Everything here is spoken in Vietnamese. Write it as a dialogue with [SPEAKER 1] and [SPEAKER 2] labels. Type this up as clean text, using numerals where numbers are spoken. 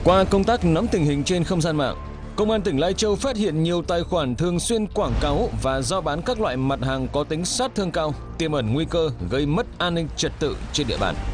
[SPEAKER 1] Qua công tác nắm tình hình trên không gian mạng, Công an tỉnh Lai Châu phát hiện nhiều tài khoản thường xuyên quảng cáo và rao bán các loại mặt hàng có tính sát thương cao, tiềm ẩn nguy cơ gây mất an ninh trật tự trên địa bàn.